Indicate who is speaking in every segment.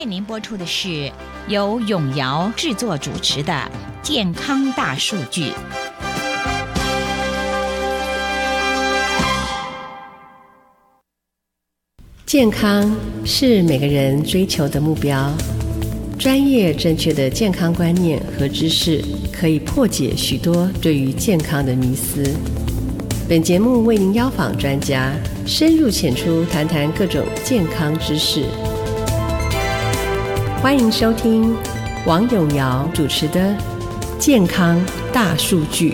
Speaker 1: 为您播出的是由永尧制作主持的《健康大数据》。
Speaker 2: 健康是每个人追求的目标，专业正确的健康观念和知识可以破解许多对于健康的迷思。本节目为您邀访专家，深入浅出谈谈各种健康知识。欢迎收听王永尧主持的《健康大数据》。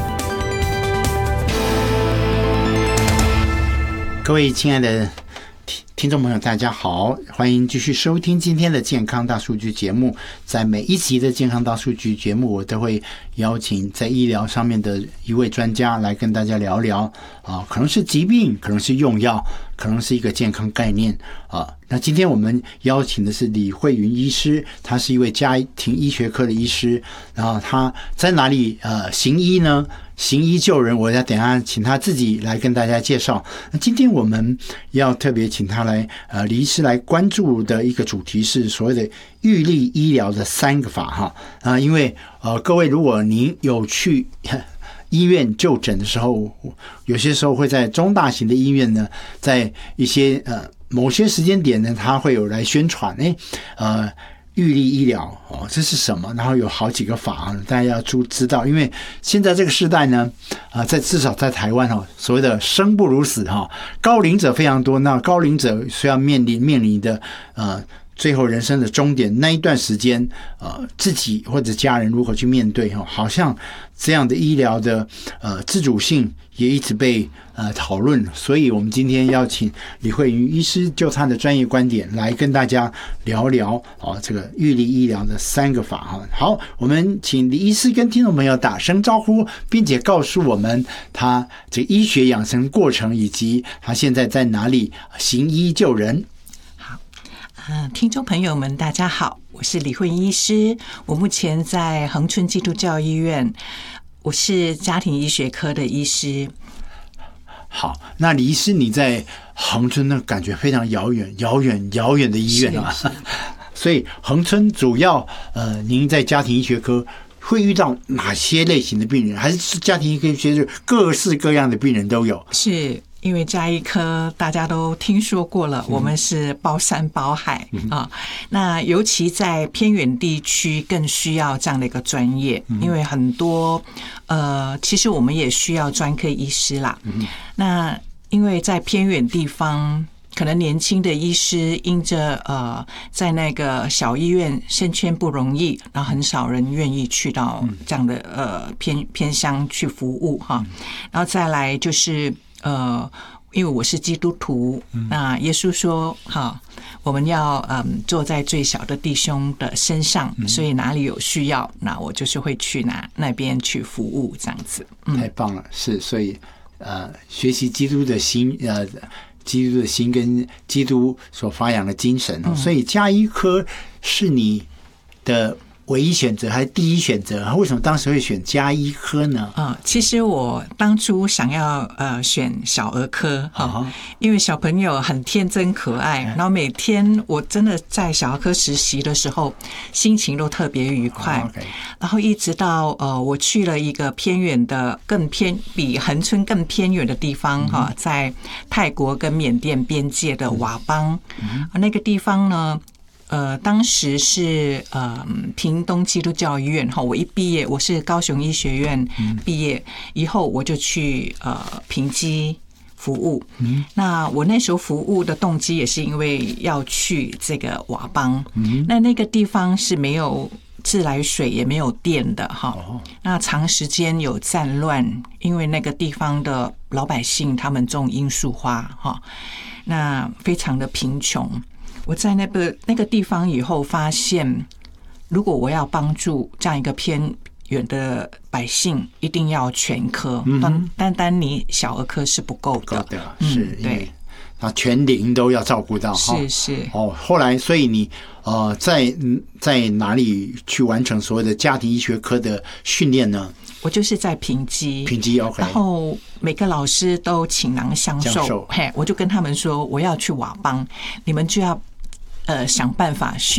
Speaker 3: 各位亲爱的听众朋友，大家好，欢迎继续收听今天的健康大数据节目。在每一集的健康大数据节目，我都会邀请在医疗上面的一位专家来跟大家聊聊可能是疾病，可能是用药，可能是一个健康概念那今天我们邀请的是李慧云医师，他是一位家庭医学科的医师，然后他在哪里行医呢？行医救人，我要等一下请他自己来跟大家介绍。那今天我们要特别请他来李医师来关注的一个主题是所谓的预立医疗的3个法因为各位如果您有去医院就诊的时候，有些时候会在中大型的医院呢，在一些某些时间点呢，他会有来宣传预立医疗这是什么？然后有好几个法大家要知道，因为现在这个时代呢至少在台湾所谓的生不如死高龄者非常多，那高龄者需要面临的最后人生的终点那一段时间自己或者家人如何去面对好像这样的医疗的自主性也一直被讨论，所以我们今天要请李慧云医师就他的专业观点来跟大家聊聊这个预立医疗的3个法好，我们请李医师跟听众朋友打声招呼，并且告诉我们他这医学养成过程以及他现在在哪里行医救人。
Speaker 4: 听众朋友们大家好，我是李慧云医师，我目前在恒春基督教医院，我是家庭医学科的医师。
Speaker 3: 好，那李医师你在恒春呢，感觉非常遥远的医院所以恒春主要您在家庭医学科会遇到哪些类型的病人？还是家庭医学各式各样的病人都有？
Speaker 4: 是因为家医科大家都听说过了，我们是包山包海那尤其在偏远地区更需要这样的一个专业，因为很多其实我们也需要专科医师啦。那因为在偏远地方，可能年轻的医师因着在那个小医院升迁不容易，然后很少人愿意去到这样的偏乡去服务然后再来就是因为我是基督徒，那耶稣说我们要坐在最小的弟兄的身上，所以哪里有需要，那我就是会去那边去服务这样子。
Speaker 3: 太棒了，是，所以学习基督的心基督的心跟基督所发扬的精神所以家医科是你的唯一选择还是第一选择？为什么当时会选家医科呢？
Speaker 4: 其实我当初想要选小儿科因为小朋友很天真可爱，然后每天我真的在小儿科实习的时候心情都特别愉快然后一直到我去了一个偏远的比恒春更偏远的地方在泰国跟缅甸边界的佤邦那个地方呢当时是屏东基督教医院我一毕业，我是高雄医学院毕业以后，我就去屏基服务。那我那时候服务的动机也是因为要去这个佤邦，那个地方是没有自来水也没有电的那长时间有战乱，因为那个地方的老百姓他们种罂粟花那非常的贫穷。我在那个地方以后发现，如果我要帮助这样一个偏远的百姓，一定要全科，单你小儿科是不够的。
Speaker 3: 是，对，全龄都要照顾到。
Speaker 4: 是
Speaker 3: 后来所以你在哪里去完成所谓的家庭医学科的训练呢？
Speaker 4: 我就是在屏基
Speaker 3: OK，
Speaker 4: 然后每个老师都倾囊相授，我就跟他们说我要去佤邦，你们就要想办法